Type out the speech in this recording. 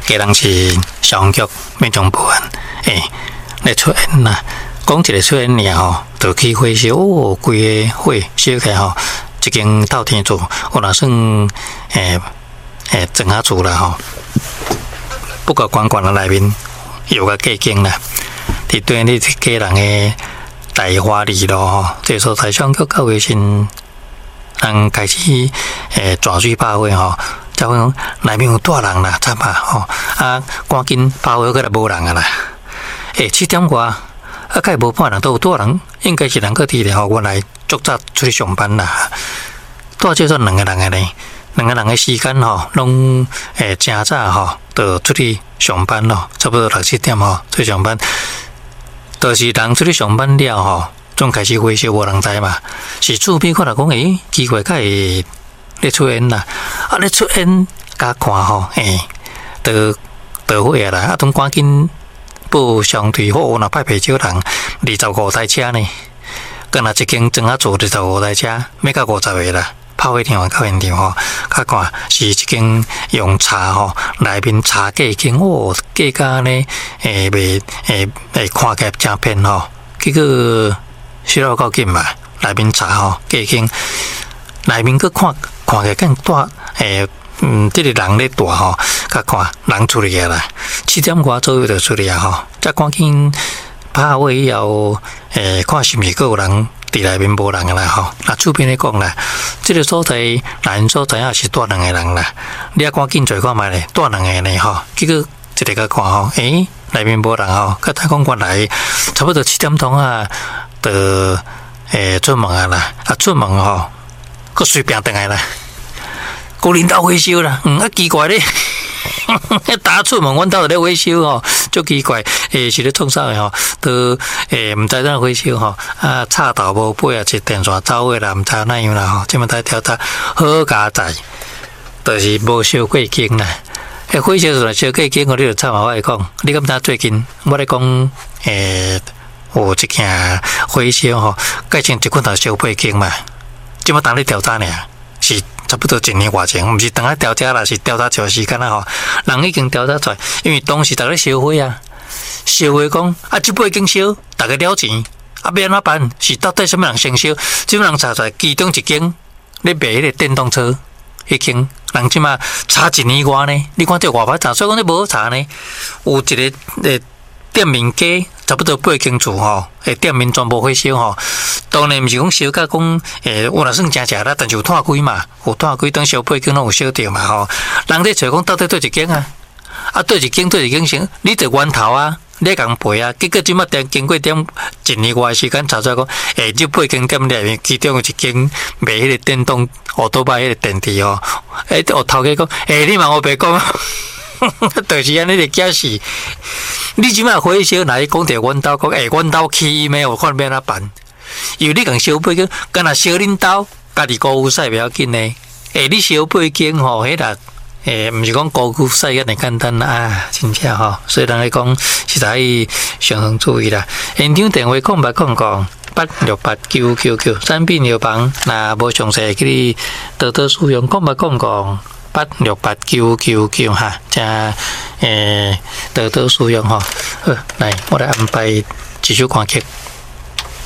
家人是上局民众部门，来出演啦。讲一个出演尔吼，就去火烧哦，规个火烧起吼，一间透天厝，我若算整下厝啦吼。不过观光的内面有个计经啦，伫对你家人的大花里咯吼，这所在上局到卫生，人开始抓水拍火吼，才讲内面有大人啦，惨啊吼，赶紧拍火过来无人啊啦，7点外。该无半人都有大人，应该是人个体咧吼。原来足早出去上班啦，多少算两个人个呢？两个人个时间吼，拢正早吼，就出去上班咯，差不多6、7点吼出去上班。就是人出去上班了吼，总开始火烧无人知嘛。是厝边看来讲，奇怪，该会咧出现啦，咧出现甲看吼，就火啦，拢赶紧。不相对好，那派啤酒人25台车呢，跟那一间装下做25台车，要到50个啦。炮火场到现场吼，较看是一间用茶吼，内面茶价经价格呢，看起来真便吼，结果收了够紧嘛，内面茶吼价经，内面去看起来更大这个人咧大吼，甲看人出来啦，7点外左右就出来啊吼，再赶紧拍火以后，看是毋是有人伫内面无人啦吼。那厝边咧讲啦，这个所在人所在也是住2个人啦，你啊赶紧做看卖咧，住2个呢吼，结果一个甲看吼，内面无人吼，甲他讲原来差不多7点钟啊，就出门啊啦，出门吼，佮随便倒来啦。古领导回收啦，奇怪咧，大家出门，阮兜就咧回收吼，足奇怪，是咧创啥个吼？都毋知怎回收吼，插头无背啊，一电线走位啦，毋知哪样啦吼，即么在调查好加载，就是无烧过经啦。回收就烧过经，我你就惨啊！我来讲，你敢知最近我咧讲有一件回收吼，改成1捆头烧过经嘛，即么当咧调查呢？是。差不多1年外前，毋是等下调查啦，是调查长时间啦吼。人已经调查出来，因为当时大家烧火啊，烧火讲这尾经烧，大家了钱，要安怎办？是到底什么人先烧？什么人查出来？其中一间咧卖迄个电动车，迄间人即马查1年外呢？你看这外歹查，所以讲你无好查呢。有一个店面街差不多8间厝吼，店面全部火烧吼。当然毋是讲烧甲讲，我若算真正啦，但是有炭鬼嘛，有炭鬼当烧8间拢有烧着嘛吼。人咧找讲到底对一间啊，对一间先，你着源头啊，你共赔啊。结果即马经过1年外时间查出来讲，这8间店内面其中有一间卖迄个电动奥多巴迄个电池吼，有头家讲，你嘛我白讲。就是安尼个假事，你即摆火烧，若伊讲着阮兜讲，阮兜起咩？我看要安怎办？因为你共烧8间，敢若烧恁兜，家己高使袂要紧呢。你烧8间吼，迄啦，毋是讲高使遐尼简单啊，真正吼。所以人来讲，实在上常注意啦。现场电话0888968999，产品药房，若无详细去你多多使用0888968999哈，加多多使用吼。好，来，我来安排一首歌曲。